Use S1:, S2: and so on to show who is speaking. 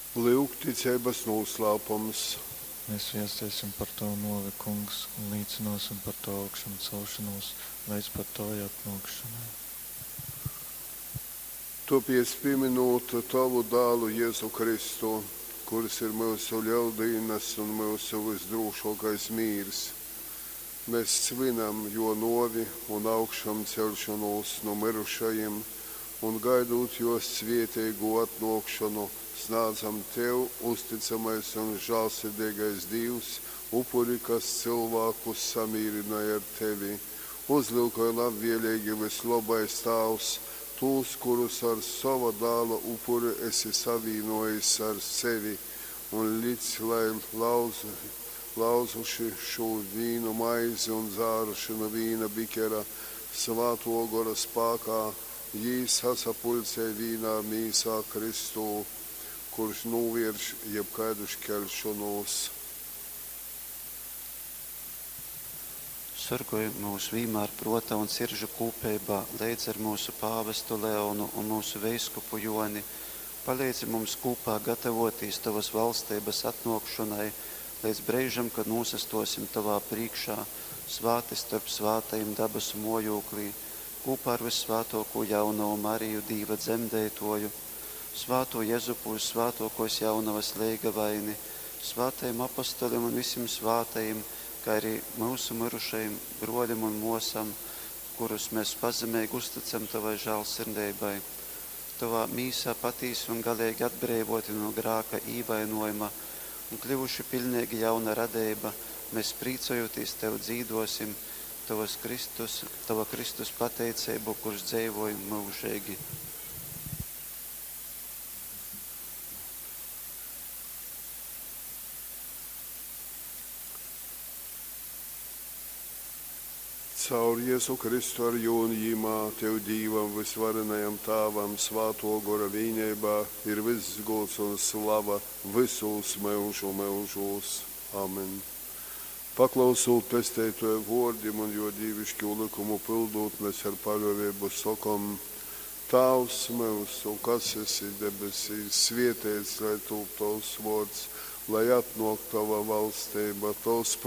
S1: Lūk, ticības noslēpums.
S2: Mēs viestiesim par Tavu novi, Kungs, un līdzināsim par Tavu augšanu celšanos, līdz pat Tavai atnākšanai.
S1: Topies pieminot Tavu dēlu Jēzu Kristu, kuris ir mūsu ļaudīnas un mūsu visdrošākais mīrs. Mēs svinam jo novi un augšām celšanos no mirušajiem, un gaidot jos svētīgo atnākšanu, snādzam Tev, uzticamais un žēlsirdīgais Dievs, upuri, kas cilvēkus samīrināja ar Tevi. Uzlūkoja labvēlīgi vislabais Tavs, tūs, kurus ar savu dēla upuri esi savienojis ar sevi, un līdz lai lauzuši šo vīnu maizi un dzāruši no vīna bikera svāto gara spēkā, jīs sasapulcē vīnā mīsā Kristu, kurš novērš jebkādu šķelšanos.
S3: Sargoj mūs vienmēr prota un siržu kūpībā, līdz ar mūsu pāvestu Leonu un mūsu veiskupu Joni. Palīdzi mums kopā gatavoties Tavas valstības atnākšanai, līdz brīžam, kad nosastosim Tavā priekšā, svāti starp svātajiem dabasu mojūklī, kopā ar visvātoko jauno Mariju, Dieva dzemdētoju, svāto Jezupus, svātokos jaunavas leigavaini, svātajiem apostoliem un visiem svātajiem, kā arī mūsu mirušajiem broļiem un mosam, kurus mēs pazemīgi uzticam Tavai žēlsirdībai. Tavā mīsā patīsi un galīgi atbrīvoti no grāka īvainojuma un kļuvuši pilnīgi jauna radība, mēs prīcojoties Tev dzīvosim Tava Kristus pateicību, kurš dzīvoja mūžīgi.
S1: Caur Jēzu Kristu ar jūnījumā Tev Dīvam visvarenajam Tāvam svāto gara vienībā ir viss gods un slava visos mūžu mūžos. Amen. Paklausot pestētoju vārdiem un jo dievišķo likumu pildot, mēs ar paļāvību sakam: Tavs mūsu, kas esi debesīs, svētīts lai top Tavs vārds, lai atnāk Tava valstība, Tavs